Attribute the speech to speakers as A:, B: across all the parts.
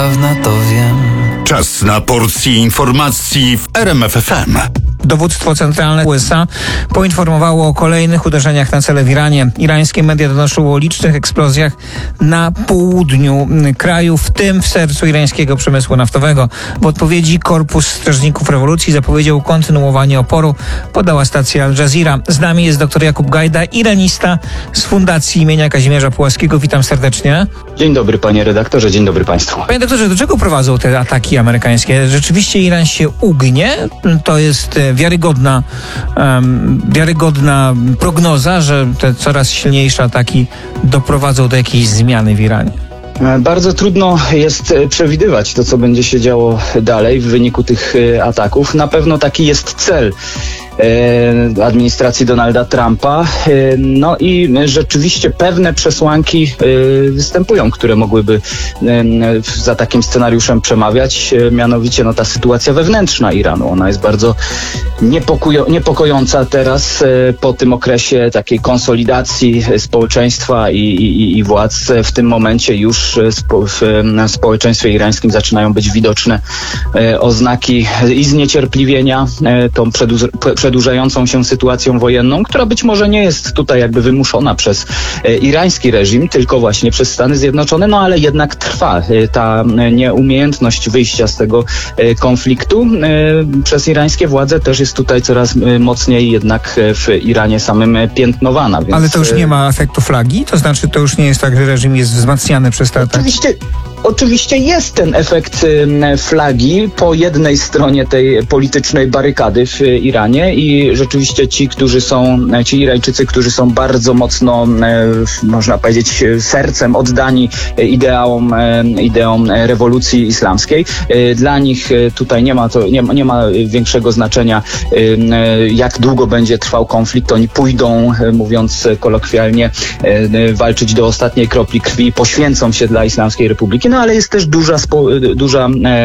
A: to wiem.
B: Czas na porcję informacji w RMF FM.
C: Dowództwo centralne USA poinformowało o kolejnych uderzeniach na cele w Iranie. Irańskie media donoszą o licznych eksplozjach na południu kraju, w tym w sercu irańskiego przemysłu naftowego. W odpowiedzi Korpus Strażników Rewolucji zapowiedział kontynuowanie oporu, podała stacja Al Jazeera. Z nami jest dr Jakub Gajda, iranista z Fundacji imienia Kazimierza Pułaskiego. Witam serdecznie.
D: Dzień dobry, panie redaktorze, dzień dobry państwu.
C: Panie doktorze, do czego prowadzą te ataki amerykańskie? Rzeczywiście Iran się ugnie? To jest wiarygodna prognoza, że te coraz silniejsze ataki doprowadzą do jakiejś zmiany w Iranie?
D: Bardzo trudno jest przewidywać to, co będzie się działo dalej w wyniku tych ataków. Na pewno taki jest cel administracji Donalda Trumpa. No i rzeczywiście pewne przesłanki występują, które mogłyby za takim scenariuszem przemawiać. Mianowicie ta sytuacja wewnętrzna Iranu. Ona jest bardzo niepokojąca teraz po tym okresie takiej konsolidacji społeczeństwa i władz. W tym momencie już w społeczeństwie irańskim zaczynają być widoczne oznaki i zniecierpliwienia tą przedłużającą się sytuacją wojenną, która być może nie jest tutaj jakby wymuszona przez irański reżim, tylko właśnie przez Stany Zjednoczone, no ale jednak trwa ta nieumiejętność wyjścia z tego konfliktu przez irańskie władze też jest tutaj coraz mocniej jednak w Iranie samym piętnowana. Więc...
C: Ale to już nie ma efektu flagi? To znaczy to już nie jest tak, że reżim jest wzmacniany przez te ataki?
D: Oczywiście jest ten efekt flagi po jednej stronie tej politycznej barykady w Iranie i rzeczywiście ci Irańczycy, którzy są bardzo mocno, można powiedzieć, sercem oddani ideom rewolucji islamskiej. Dla nich tutaj nie ma większego znaczenia, jak długo będzie trwał konflikt. Oni pójdą, mówiąc kolokwialnie, walczyć do ostatniej kropli krwi, poświęcą się dla Islamskiej Republiki. No ale jest też duża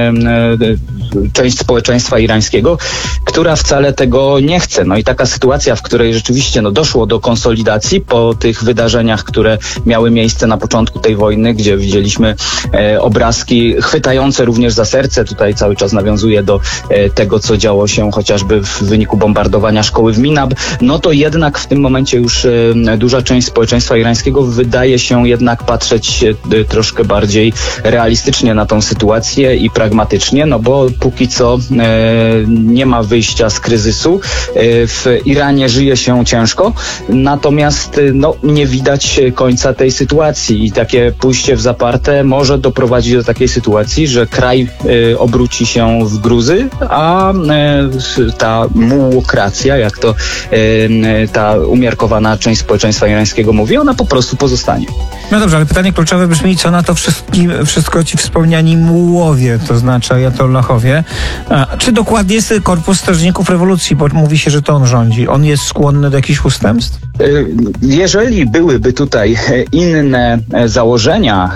D: część społeczeństwa irańskiego, która wcale tego nie chce. No i taka sytuacja, w której rzeczywiście doszło do konsolidacji po tych wydarzeniach, które miały miejsce na początku tej wojny, gdzie widzieliśmy obrazki chwytające również za serce. Tutaj cały czas nawiązuje do tego, co działo się chociażby w wyniku bombardowania szkoły w Minab. No to jednak w tym momencie już duża część społeczeństwa irańskiego wydaje się jednak patrzeć troszkę bardziej realistycznie na tą sytuację i pragmatycznie, bo póki co nie ma wyjścia z kryzysu. W Iranie żyje się ciężko, natomiast nie widać końca tej sytuacji i takie pójście w zaparte może doprowadzić do takiej sytuacji, że kraj obróci się w gruzy, a ta mułokracja, jak to ta umiarkowana część społeczeństwa irańskiego mówi, ona po prostu pozostanie.
C: No dobrze, ale pytanie kluczowe brzmi, co na to wszystko ci wspomniani mułowie, to znaczy ajatollahowie. Czy dokładnie jest Korpus Strażników Rewolucji, bo mówi się, że to on rządzi. On jest skłonny do jakichś ustępstw?
D: Jeżeli byłyby tutaj inne założenia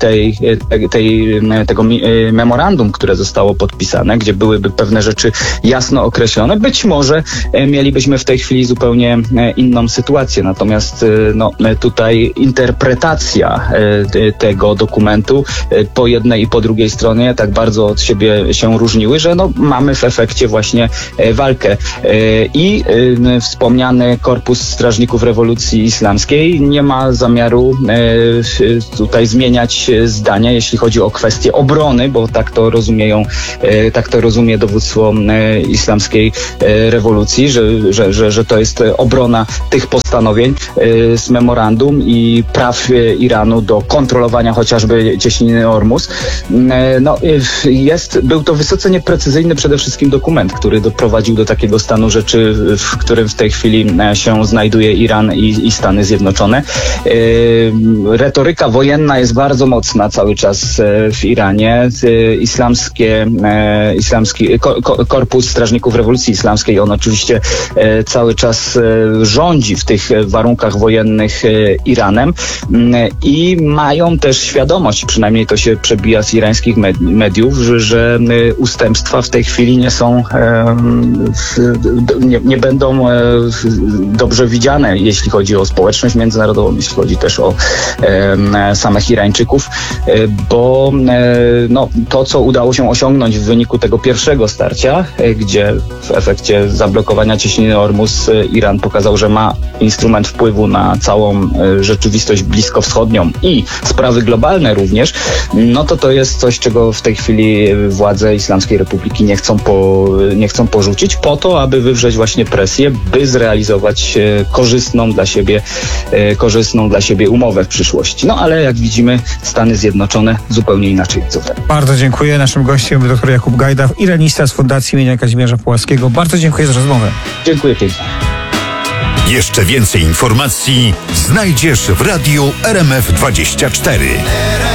D: tego memorandum, które zostało podpisane, gdzie byłyby pewne rzeczy jasno określone, być może mielibyśmy w tej chwili zupełnie inną sytuację. Natomiast tutaj interpretacja tego dokumentu po jednej i po drugiej stronie tak bardzo od siebie się różniły, że mamy w efekcie właśnie walkę. I wspomniany Korpus Strażników Rewolucji Islamskiej nie ma zamiaru tutaj zmieniać zdania, jeśli chodzi o kwestię obrony, bo tak to rozumie dowództwo Islamskiej Rewolucji, że to jest obrona tych postanowień z memorandum i praw Iranu do kontrolowania chociażby cieśniny Ormus. Był to wysoce nieprecyzyjny przede wszystkim dokument, który doprowadził do takiego stanu rzeczy, w którym w tej chwili się znajduje Iran i Stany Zjednoczone. Retoryka wojenna jest bardzo mocna cały czas w Iranie. Korpus Strażników Rewolucji Islamskiej, on oczywiście cały czas rządzi w tych warunkach wojennych Iranem i mają też świadomość, przynajmniej przynajmniej to się przebija z irańskich mediów, że ustępstwa w tej chwili nie są, nie będą dobrze widziane, jeśli chodzi o społeczność międzynarodową, jeśli chodzi też o samych Irańczyków, bo to, co udało się osiągnąć w wyniku tego pierwszego starcia, gdzie w efekcie zablokowania cieśniny Ormus Iran pokazał, że ma instrument wpływu na całą rzeczywistość bliskowschodnią i sprawy globalne również, to jest coś, czego w tej chwili władze Islamskiej Republiki nie chcą porzucić po to, aby wywrzeć właśnie presję, by zrealizować korzystną dla siebie umowę w przyszłości. Ale jak widzimy, Stany Zjednoczone zupełnie inaczej widzą.
C: Bardzo dziękuję. Naszym gościem był dr Jakub Gajda, iranista z Fundacji imienia Kazimierza Pułaskiego. Bardzo dziękuję za rozmowę.
D: Dziękuję pięknie.
B: Jeszcze więcej informacji znajdziesz w radiu RMF24.